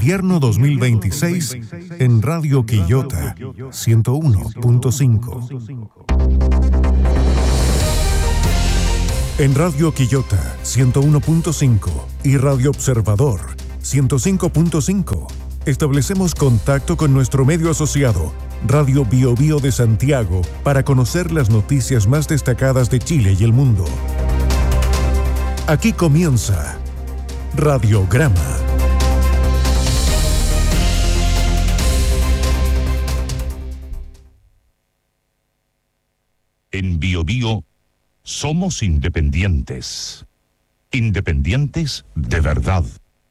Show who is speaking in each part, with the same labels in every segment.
Speaker 1: Invierno 2026 en Radio Quillota 101.5. En Radio Quillota 101.5 y Radio Observador 105.5 establecemos contacto con nuestro medio asociado, Radio Biobío de Santiago, para conocer las noticias más destacadas de Chile y el mundo. Aquí comienza Radiograma.
Speaker 2: En Biobío somos independientes. Independientes de verdad.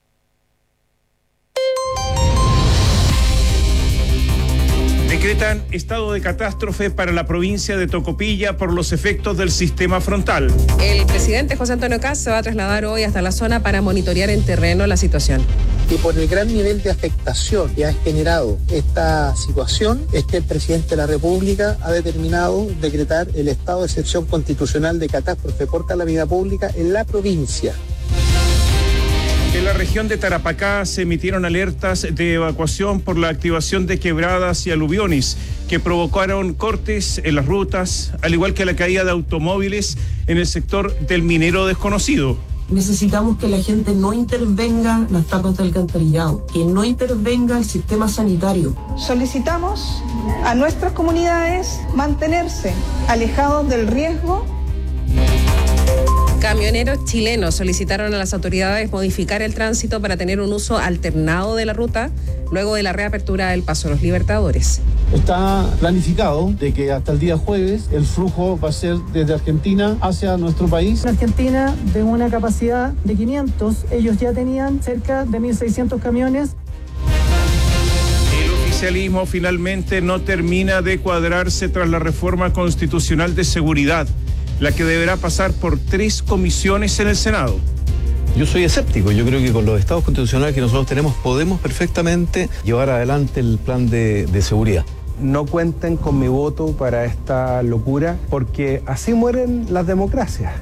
Speaker 3: Decretan estado de catástrofe para la provincia de Tocopilla por los efectos del sistema frontal.
Speaker 4: El presidente José Antonio Kast se va a trasladar hoy hasta la zona para monitorear en terreno la situación.
Speaker 5: Y por el gran nivel de afectación que ha generado esta situación, es que el presidente de la República ha determinado decretar el estado de excepción constitucional de catástrofe por calamidad pública en la provincia.
Speaker 3: En la región de Tarapacá se emitieron alertas de evacuación por la activación de quebradas y aluviones que provocaron cortes en las rutas, al igual que la caída de automóviles en el sector del Minero Desconocido.
Speaker 6: Necesitamos que la gente no intervenga las tapas de alcantarillado, que no intervenga el sistema sanitario.
Speaker 7: Solicitamos a nuestras comunidades mantenerse alejados del riesgo.
Speaker 4: Camioneros chilenos solicitaron a las autoridades modificar el tránsito para tener un uso alternado de la ruta luego de la reapertura del Paso de los Libertadores.
Speaker 8: Está planificado de que hasta el día jueves el flujo va a ser desde Argentina hacia nuestro país.
Speaker 9: En Argentina, de una capacidad de 500, ellos ya tenían cerca de 1.600 camiones.
Speaker 3: El oficialismo finalmente no termina de cuadrarse tras la reforma constitucional de seguridad, la que deberá pasar por 3 comisiones en el Senado.
Speaker 10: Yo soy escéptico, yo creo que con los estados constitucionales que nosotros tenemos podemos perfectamente llevar adelante el plan de seguridad.
Speaker 11: No cuenten con mi voto para esta locura, porque así mueren las democracias.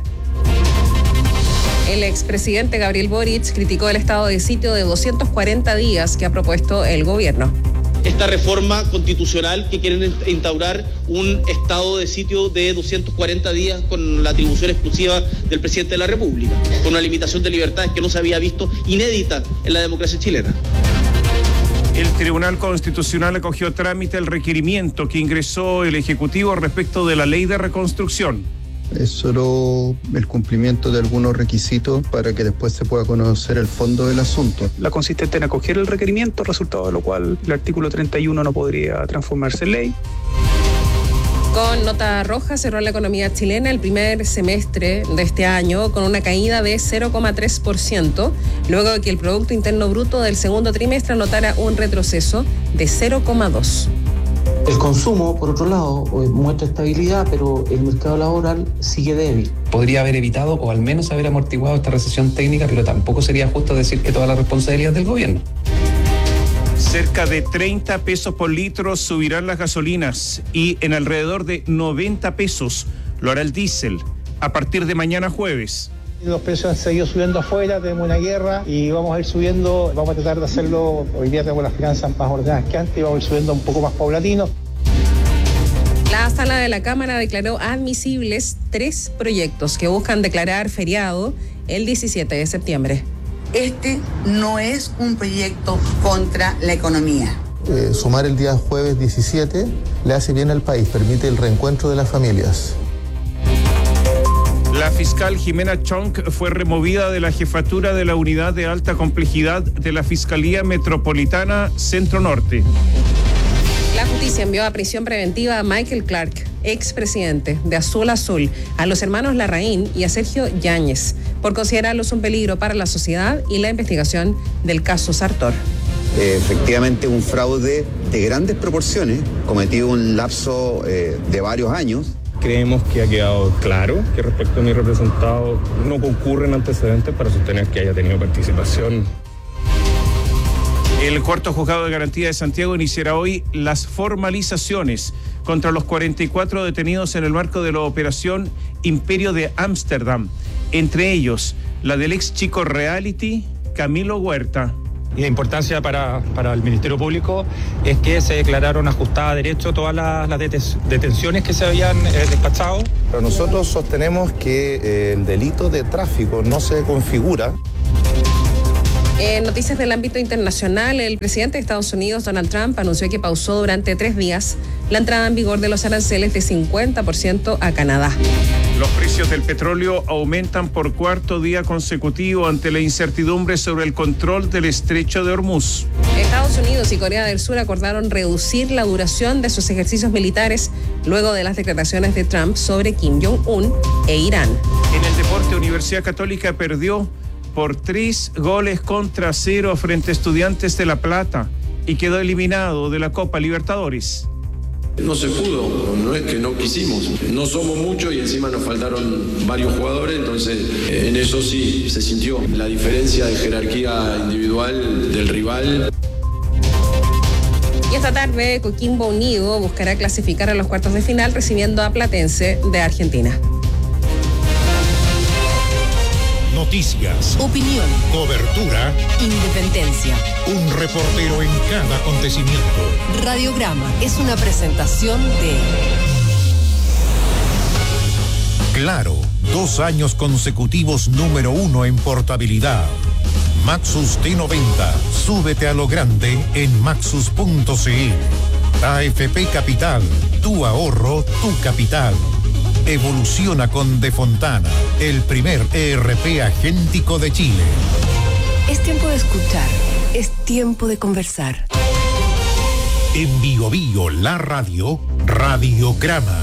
Speaker 4: El expresidente Gabriel Boric criticó el estado de sitio de 240 días que ha propuesto el gobierno.
Speaker 12: Esta reforma constitucional que quieren instaurar un estado de sitio de 240 días con la atribución exclusiva del presidente de la República, con una limitación de libertades que no se había visto, inédita en la democracia chilena.
Speaker 3: El Tribunal Constitucional acogió a trámite el requerimiento que ingresó el Ejecutivo respecto de la Ley de Reconstrucción.
Speaker 13: Es solo el cumplimiento de algunos requisitos para que después se pueda conocer el fondo del asunto.
Speaker 14: La consistente en acoger el requerimiento, resultado de lo cual el artículo 31 no podría transformarse en ley.
Speaker 4: Con nota roja cerró la economía chilena el primer semestre de este año con una caída de 0,3%, luego de que el Producto Interno Bruto del segundo trimestre anotara un retroceso de 0,2%.
Speaker 15: El consumo, por otro lado, muestra estabilidad, pero el mercado laboral sigue débil.
Speaker 16: Podría haber evitado o al menos haber amortiguado esta recesión técnica, pero tampoco sería justo decir que toda la responsabilidad es del gobierno.
Speaker 3: Cerca de 30 pesos por litro subirán las gasolinas y en alrededor de 90 pesos lo hará el diésel a partir de mañana jueves.
Speaker 5: Los precios han seguido subiendo afuera, tenemos una guerra y vamos a ir subiendo, vamos a tratar de hacerlo, hoy día tenemos las finanzas más ordenadas que antes y vamos a ir subiendo un poco más paulatino.
Speaker 4: La sala de la Cámara declaró admisibles 3 proyectos que buscan declarar feriado el 17 de septiembre.
Speaker 17: Este no es un proyecto contra la economía.
Speaker 13: Sumar el día jueves 17 le hace bien al país, permite el reencuentro de las familias.
Speaker 3: La fiscal Jimena Chong fue removida de la jefatura de la unidad de alta complejidad de la Fiscalía Metropolitana Centro Norte.
Speaker 4: La justicia envió a prisión preventiva a Michael Clark, expresidente de Azul Azul, a los hermanos Larraín y a Sergio Yáñez, por considerarlos un peligro para la sociedad y la investigación del caso Sartor.
Speaker 18: Efectivamente, un fraude de grandes proporciones, cometido en un lapso de varios años.
Speaker 19: Creemos que ha quedado claro que respecto a mi representado no concurren antecedentes para sostener que haya tenido participación.
Speaker 3: El cuarto juzgado de garantía de Santiago iniciará hoy las formalizaciones contra los 44 detenidos en el marco de la operación Imperio de Ámsterdam, entre ellos la del ex chico reality Camilo Huerta.
Speaker 20: Y la importancia para el Ministerio Público es que se declararon ajustadas a derecho todas las detenciones que se habían despachado.
Speaker 21: Pero nosotros sostenemos que el delito de tráfico no se configura.
Speaker 4: En noticias del ámbito internacional, el presidente de Estados Unidos, Donald Trump, anunció que pausó durante 3 días la entrada en vigor de los aranceles de 50% a Canadá.
Speaker 3: Los precios del petróleo aumentan por 4º día consecutivo ante la incertidumbre sobre el control del estrecho de Hormuz.
Speaker 4: Estados Unidos y Corea del Sur acordaron reducir la duración de sus ejercicios militares luego de las declaraciones de Trump sobre Kim Jong-un e Irán.
Speaker 3: En el deporte, Universidad Católica perdió por 3-0 frente a Estudiantes de La Plata y quedó eliminado de la Copa Libertadores.
Speaker 22: No se pudo, no es que no quisimos, no somos muchos y encima nos faltaron varios jugadores, entonces en eso sí se sintió la diferencia de jerarquía individual del rival.
Speaker 4: Y esta tarde Coquimbo Unido buscará clasificar a los cuartos de final recibiendo a Platense de Argentina.
Speaker 23: Noticias,
Speaker 24: opinión,
Speaker 23: cobertura,
Speaker 24: independencia.
Speaker 23: Un reportero en cada acontecimiento.
Speaker 24: Radiograma es una presentación de
Speaker 23: Claro, 2 años consecutivos número 1 en portabilidad. Maxus T90, súbete a lo grande en maxus.cl. AFP Capital, tu ahorro, tu capital. Evoluciona con De Fontana, el primer ERP agéntico de Chile.
Speaker 24: Es tiempo de escuchar, es tiempo de conversar.
Speaker 23: En Bio Bio, la radio, Radiograma.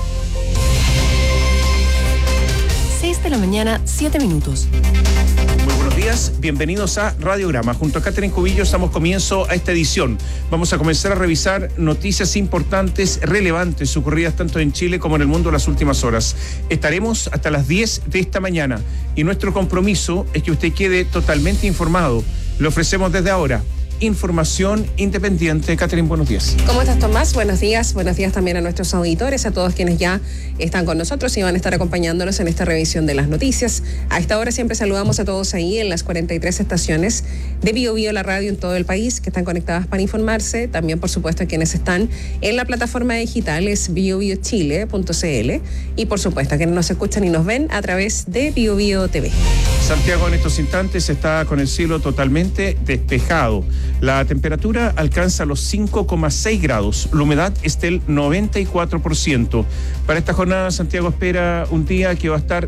Speaker 24: 6 de la mañana, 7 minutos.
Speaker 3: Muy buenos días, bienvenidos a Radiograma. Junto a Catherine Cubillos damos comienzo a esta edición. Vamos a comenzar a revisar noticias importantes, relevantes, ocurridas tanto en Chile como en el mundo en las últimas horas. Estaremos hasta las 10 de esta mañana y nuestro compromiso es que usted quede totalmente informado. Le ofrecemos desde ahora información independiente. Catherine, buenos días.
Speaker 4: ¿Cómo estás, Tomás? Buenos días también a nuestros auditores, a todos quienes ya están con nosotros y van a estar acompañándonos en esta revisión de las noticias. A esta hora siempre saludamos a todos ahí en las 43 estaciones de Bio Bio, la radio en todo el país, que están conectadas para informarse. También, por supuesto, a quienes están en la plataforma digital es biobiochile.cl y, por supuesto, a quienes nos escuchan y nos ven a través de Bio Bio TV.
Speaker 3: Santiago en estos instantes está con el cielo totalmente despejado. La temperatura alcanza los 5,6 grados. La humedad es del 94%. Para esta jornada, Santiago espera un día que va a estar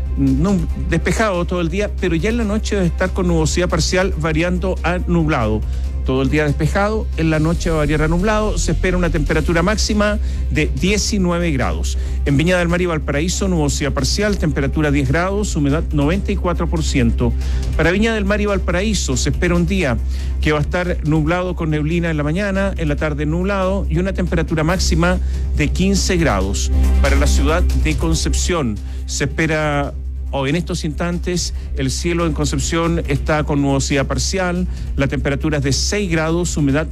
Speaker 3: despejado todo el día, pero ya en la noche va a estar con nubosidad parcial variando a nublado. Todo el día despejado, en la noche va a variar a nublado, se espera una temperatura máxima de 19 grados. En Viña del Mar y Valparaíso, nubosidad parcial, temperatura 10 grados, humedad 94%. Para Viña del Mar y Valparaíso se espera un día que va a estar nublado con neblina en la mañana, en la tarde nublado y una temperatura máxima de 15 grados. Para la ciudad de Concepción se espera... Hoy en estos instantes el cielo en Concepción está con nubosidad parcial, la temperatura es de 6 grados, humedad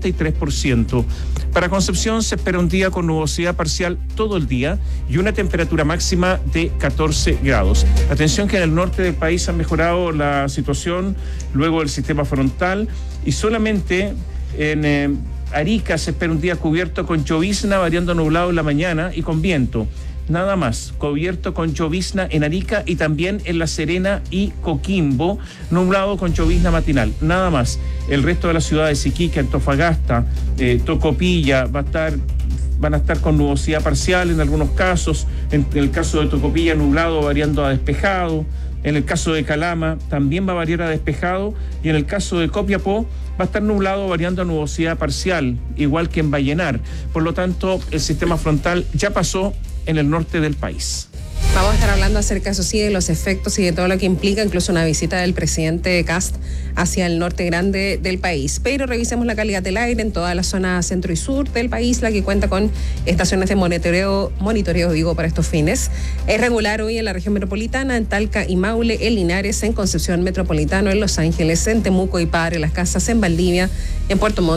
Speaker 3: 93%. Para Concepción se espera un día con nubosidad parcial todo el día y una temperatura máxima de 14 grados. Atención que en el norte del país ha mejorado la situación luego del sistema frontal y solamente en Arica se espera un día cubierto con llovizna variando a nublado en la mañana y con viento. Nada más, cubierto con llovizna en Arica y también en La Serena y Coquimbo, nublado con llovizna matinal, nada más. El resto de las ciudades, Iquique, Antofagasta, Tocopilla, van a estar con nubosidad parcial en algunos casos. En el caso de Tocopilla, nublado variando a despejado. En el caso de Calama también va a variar a despejado y en el caso de Copiapó va a estar nublado variando a nubosidad parcial, igual que en Vallenar. Por lo tanto, el sistema frontal ya pasó en el norte del país.
Speaker 4: Vamos a estar hablando acerca, eso sí, de los efectos y de todo lo que implica incluso una visita del presidente Kast hacia el norte grande del país. Pero revisemos la calidad del aire en toda la zona centro y sur del país, la que cuenta con estaciones de monitoreo para estos fines. Es regular hoy en la región metropolitana, en Talca y Maule, en Linares, en Concepción Metropolitano, en Los Ángeles, en Temuco y Padre Las Casas, en Valdivia, en Puerto Montt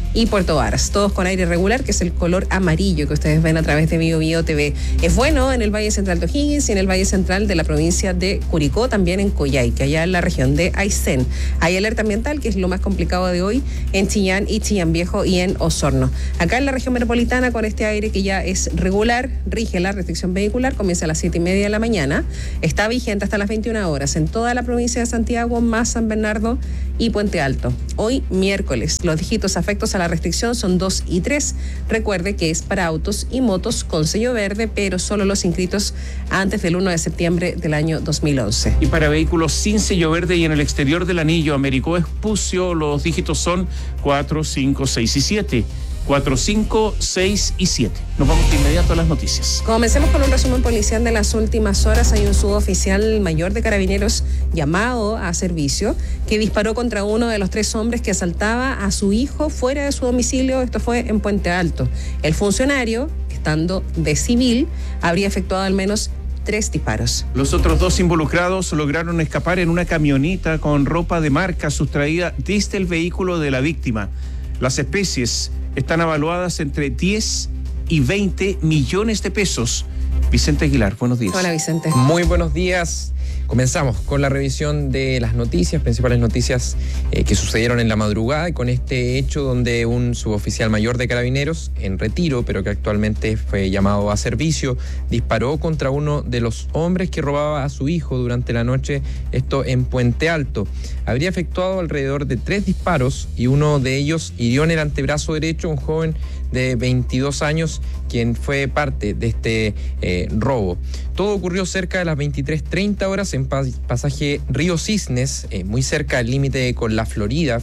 Speaker 4: y Puerto Varas, todos con aire regular, que es el color amarillo que ustedes ven a través de Bio Bio TV. Es bueno en el Valle Central de O'Higgins y en el Valle Central de la provincia de Curicó, también en Coyhaique, allá en la región de Aysén. Hay alerta ambiental, que es lo más complicado de hoy, en Chillán y Chillán Viejo y en Osorno. Acá en la región metropolitana, con este aire que ya es regular, rige la restricción vehicular, comienza a las 7:30 de la mañana, está vigente hasta las 21 horas en toda la provincia de Santiago, más San Bernardo y Puente Alto. Hoy, miércoles, los dígitos afectos a la restricción son 2 y 3. Recuerde que es para autos y motos con sello verde, pero solo los inscritos antes del 1 de septiembre del año 2011.
Speaker 3: Y para vehículos sin sello verde y en el exterior del anillo Américo Vespucio, los dígitos son 4, 5, 6 y 7. 4, 5, 6 y 7. Nos vamos de inmediato a las noticias.
Speaker 4: Comencemos con un resumen policial de las últimas horas. Hay un suboficial mayor de Carabineros llamado a servicio que disparó contra uno de los 3 hombres que asaltaba a su hijo fuera de su domicilio. Esto fue en Puente Alto. El funcionario, estando de civil, habría efectuado al menos 3 disparos.
Speaker 3: Los otros 2 involucrados lograron escapar en una camioneta con ropa de marca sustraída desde el vehículo de la víctima. Las especies están evaluadas entre 10 y 20 millones de pesos. Vicente Aguilar, buenos días.
Speaker 4: Hola, Vicente.
Speaker 1: Muy buenos días. Comenzamos con la revisión de las noticias, principales noticias que sucedieron en la madrugada, y con este hecho donde un suboficial mayor de Carabineros, en retiro, pero que actualmente fue llamado a servicio, disparó contra uno de los hombres que robaba a su hijo durante la noche, esto en Puente Alto. Habría efectuado alrededor de 3 disparos y uno de ellos hirió en el antebrazo derecho a un joven de 22 años, quien fue parte de este robo. Todo ocurrió cerca de las 23:30 horas en pasaje Río Cisnes, muy cerca del límite con la Florida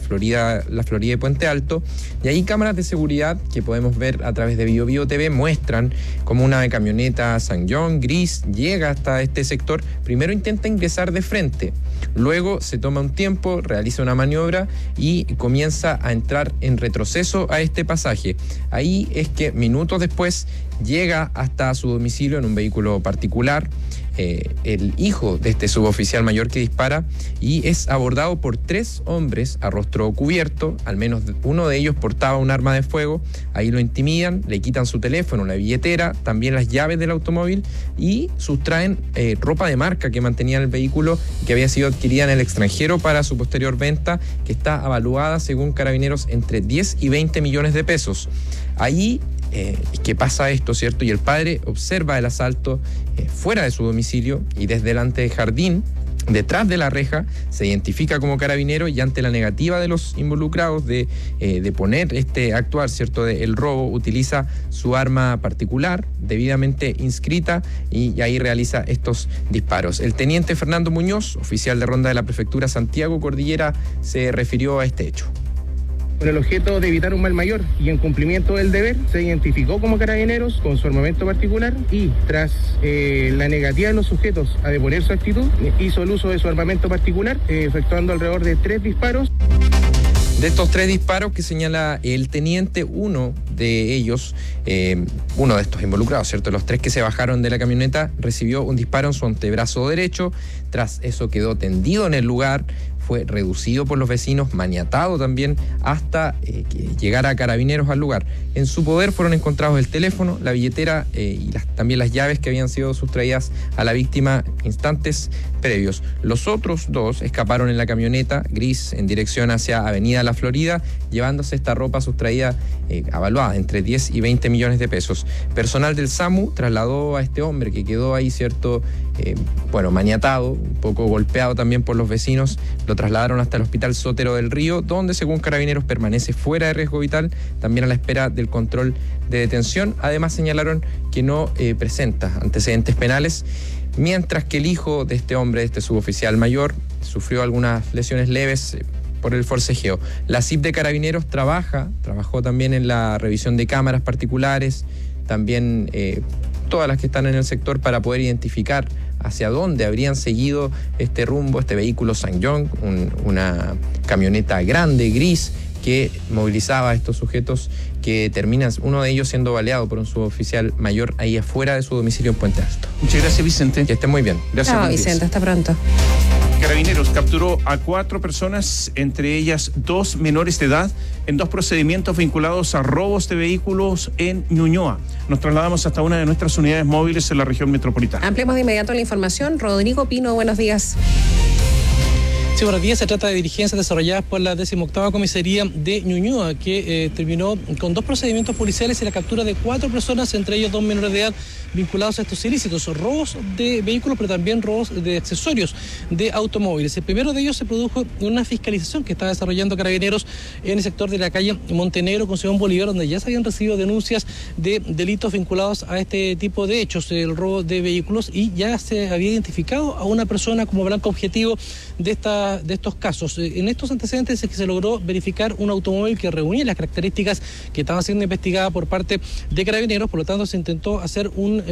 Speaker 1: de Puente Alto, y ahí cámaras de seguridad que podemos ver a través de Bio Bio TV muestran como una camioneta Sang-Yong gris llega hasta este sector. Primero intenta ingresar de frente, luego se toma un tiempo, realiza una maniobra y comienza a entrar en retroceso a este pasaje. Ahí es que minutos después llega hasta su domicilio en un vehículo particular, el hijo de este suboficial mayor que dispara, y es abordado por 3 hombres a rostro cubierto. Al menos uno de ellos portaba un arma de fuego. Ahí lo intimidan, le quitan su teléfono, la billetera, también las llaves del automóvil, y sustraen ropa de marca que mantenía en el vehículo, que había sido adquirida en el extranjero para su posterior venta, que está evaluada según Carabineros entre 10 y 20 millones de pesos. Ahí que pasa esto, ¿cierto? Y el padre observa el asalto fuera de su domicilio, y desde delante del jardín, detrás de la reja, se identifica como carabinero, y ante la negativa de los involucrados de poner actuar, ¿cierto?, el robo, utiliza su arma particular debidamente inscrita y ahí realiza estos disparos. El teniente Fernando Muñoz, oficial de ronda de la prefectura Santiago Cordillera, se refirió a este hecho.
Speaker 2: Con el objeto de evitar un mal mayor y en cumplimiento del deber, se identificó como Carabineros con su armamento particular, y tras la negativa de los sujetos a deponer su actitud, hizo el uso de su armamento particular, efectuando alrededor de 3 disparos.
Speaker 1: De estos 3 disparos que señala el teniente, uno de ellos, uno de estos involucrados, ¿cierto?, los 3 que se bajaron de la camioneta, recibió un disparo en su antebrazo derecho. Tras eso quedó tendido en el lugar, fue reducido por los vecinos, maniatado también, hasta que llegara a Carabineros al lugar. En su poder fueron encontrados el teléfono, la billetera y también las llaves que habían sido sustraídas a la víctima instantes previos. Los otros 2 escaparon en la camioneta gris en dirección hacia Avenida La Florida, llevándose esta ropa sustraída evaluada entre 10 y 20 millones de pesos. Personal del SAMU trasladó a este hombre que quedó ahí, ¿cierto?, maniatado, un poco golpeado también por los vecinos. Lo trasladaron hasta el Hospital Sotero del Río, donde según Carabineros permanece fuera de riesgo vital, también a la espera del control de detención. Además señalaron que no presenta antecedentes penales, mientras que el hijo de este hombre, de este suboficial mayor, sufrió algunas lesiones leves por el forcejeo. La CIP de Carabineros trabajó también en la revisión de cámaras particulares, también todas las que están en el sector, para poder identificar hacia dónde habrían seguido este rumbo, este vehículo Sang-Yong, una camioneta grande, gris, que movilizaba a estos sujetos, que terminan, uno de ellos siendo baleado por un suboficial mayor ahí afuera de su domicilio en Puente Alto.
Speaker 3: Muchas gracias, Vicente.
Speaker 1: Que estén muy bien.
Speaker 4: Gracias. Chao, Vicente, hasta pronto.
Speaker 3: Carabineros capturó a 4 personas, entre ellas 2 menores de edad, en 2 procedimientos vinculados a robos de vehículos en Ñuñoa. Nos trasladamos hasta una de nuestras unidades móviles en la región metropolitana.
Speaker 4: Ampliamos de inmediato la información. Rodrigo Pino, buenos días.
Speaker 6: Sí, buenos días. Se trata de diligencias desarrolladas por la 18ª Comisaría de Ñuñoa, que terminó con 2 procedimientos policiales y la captura de 4 personas, entre ellos 2 menores de edad, vinculados a estos ilícitos, robos de vehículos, pero también robos de accesorios de automóviles. El primero de ellos se produjo en una fiscalización que está desarrollando Carabineros en el sector de la calle Montenegro con Simón Bolívar, donde ya se habían recibido denuncias de delitos vinculados a este tipo de hechos, el robo de vehículos, y ya se había identificado a una persona como blanco objetivo de estos casos. En estos antecedentes es que se logró verificar un automóvil que reunía las características que estaban siendo investigadas por parte de Carabineros, por lo tanto se intentó hacer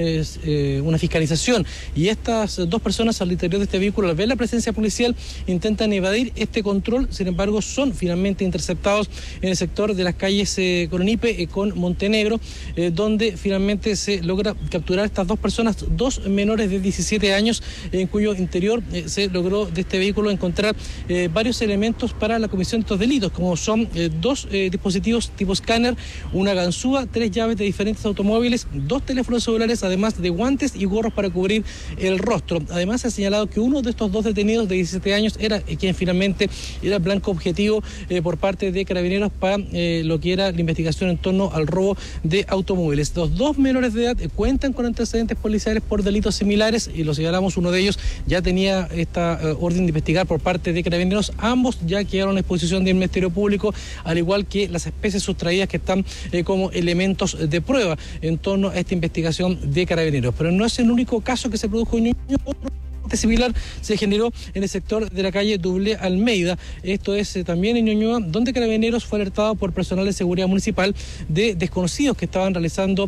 Speaker 6: una fiscalización, y estas 2 personas al interior de este vehículo, al ver la presencia policial, intentan evadir este control. Sin embargo, son finalmente interceptados en el sector de las calles Coronipe con Montenegro, donde finalmente se logra capturar estas 2 personas, 2 menores de 17 años, en cuyo interior se logró de este vehículo encontrar varios elementos para la comisión de estos delitos, como son 2 dispositivos tipo escáner, una ganzúa, 3 llaves de diferentes automóviles, 2 teléfonos celulares, además de guantes y gorros para cubrir el rostro. Además, se ha señalado que uno de estos 2 detenidos de 17 años era quien finalmente era blanco objetivo por parte de Carabineros para lo que era la investigación en torno al robo de automóviles. Los 2 menores de edad cuentan con antecedentes policiales por delitos similares, y lo señalamos, uno de ellos ya tenía esta orden de investigar por parte de Carabineros. Ambos ya quedaron a exposición del Ministerio Público, al igual que las especies sustraídas que están como elementos de prueba en torno a esta investigación de Carabineros. Pero no es el único caso que se produjo en Ñuñoa. Similar se generó en el sector de la calle Dublé Almeida, esto es también en Ñuñoa, donde Carabineros fue alertado por personal de seguridad municipal de desconocidos que estaban realizando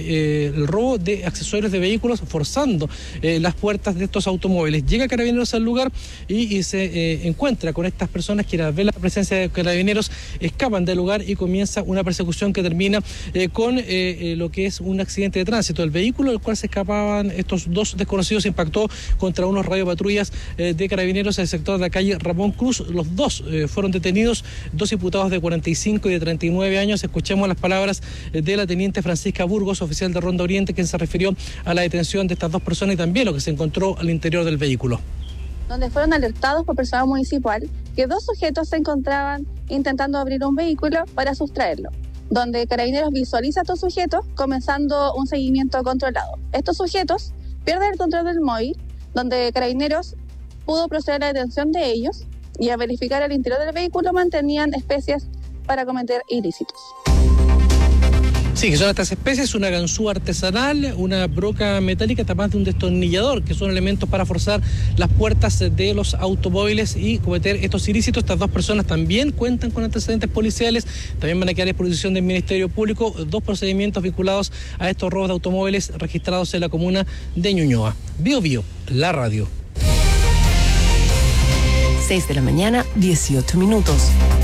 Speaker 6: el robo de accesorios de vehículos, forzando las puertas de estos automóviles. Llega Carabineros al lugar y se encuentra con estas personas que, al ver la presencia de Carabineros, escapan del lugar y comienza una persecución que termina con lo que es un accidente de tránsito. El vehículo del cual se escapaban estos 2 desconocidos impactó contra unos radiopatrullas de Carabineros en el sector de la calle Ramón Cruz. Los 2 fueron detenidos, 2 imputados de 45 y de 39 años. Escuchemos las palabras de la teniente Francisca Burgos, oficial de Ronda Oriente, quien se refirió a la detención de estas 2 personas y también lo que se encontró al interior del vehículo.
Speaker 7: Donde fueron alertados por personal municipal que 2 sujetos se encontraban intentando abrir un vehículo para sustraerlo, donde Carabineros visualiza a estos sujetos comenzando un seguimiento controlado. Estos sujetos pierden el control del móvil, donde Carabineros pudo proceder a la detención de ellos, y a verificar el interior del vehículo mantenían especies para cometer ilícitos.
Speaker 6: Sí, que son estas especies: una ganzúa artesanal, una broca metálica, además de un destornillador, que son elementos para forzar las puertas de los automóviles y cometer estos ilícitos. Estas 2 personas también cuentan con antecedentes policiales, también van a quedar a disposición del Ministerio Público. 2 procedimientos vinculados a estos robos de automóviles registrados en la comuna de Ñuñoa. Bio Bio, la radio.
Speaker 24: 6 de la mañana, 18 minutos.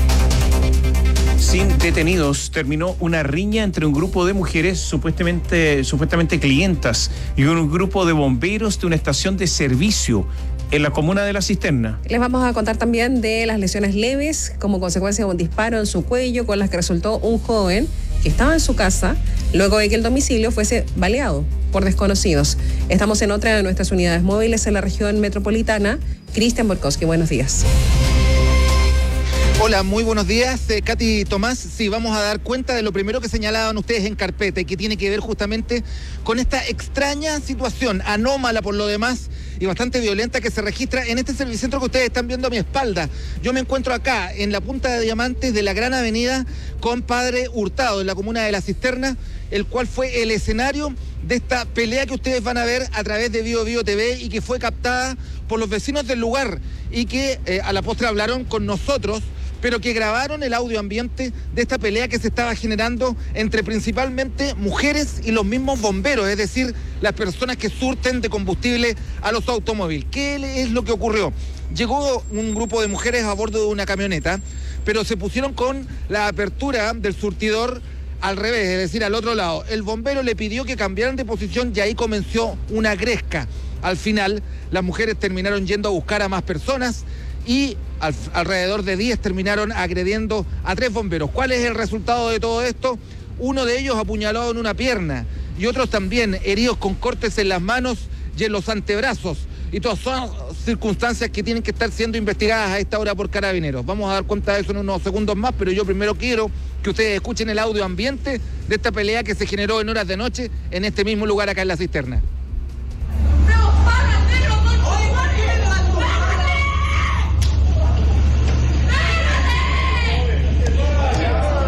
Speaker 3: Sin detenidos, terminó una riña entre un grupo de mujeres supuestamente clientas y un grupo de bomberos de una estación de servicio en la comuna de La Cisterna.
Speaker 4: Les vamos a contar también de las lesiones leves como consecuencia de un disparo en su cuello, con las que resultó un joven que estaba en su casa luego de que el domicilio fuese baleado por desconocidos. Estamos en otra de nuestras unidades móviles en la región metropolitana. Cristian Borkowski, buenos días.
Speaker 8: Hola, muy buenos días, Katy Tomás. Sí, vamos a dar cuenta de lo primero que señalaban ustedes en carpeta y que tiene que ver justamente con esta extraña situación, anómala por lo demás y bastante violenta, que se registra en este servicentro que ustedes están viendo a mi espalda. Yo me encuentro acá, en la punta de Diamantes de la gran avenida Compadre Hurtado, en la comuna de La Cisterna, el cual fue el escenario de esta pelea que ustedes van a ver a través de Bio Bio TV y que fue captada por los vecinos del lugar y que a la postre hablaron con nosotros, pero que grabaron el audio ambiente de esta pelea que se estaba generando entre principalmente mujeres y los mismos bomberos, es decir, las personas que surten de combustible a los automóviles. ¿Qué es lo que ocurrió? Llegó un grupo de mujeres a bordo de una camioneta, pero se pusieron con la apertura del surtidor al revés, es decir, al otro lado. El bombero le pidió que cambiaran de posición y ahí comenzó una gresca. Al final, las mujeres terminaron yendo a buscar a más personas y alrededor de 10 terminaron agrediendo a 3 bomberos. ¿Cuál es el resultado de todo esto? Uno de ellos apuñalado en una pierna y otros también heridos con cortes en las manos y en los antebrazos. Y todas son circunstancias que tienen que estar siendo investigadas a esta hora por Carabineros. Vamos a dar cuenta de eso en unos segundos más, pero yo primero quiero que ustedes escuchen el audio ambiente de esta pelea que se generó en horas de noche en este mismo lugar acá en La Cisterna.